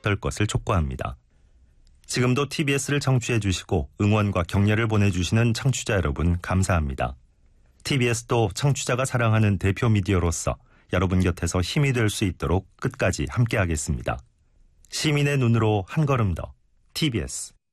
어떨 것을 촉구합니다. 지금도 TBS를 청취해 주시고 응원과 격려를 보내주시는 청취자 여러분 감사합니다. TBS도 청취자가 사랑하는 대표 미디어로서 여러분 곁에서 힘이 될 수 있도록 끝까지 함께하겠습니다. 시민의 눈으로 한 걸음 더 TBS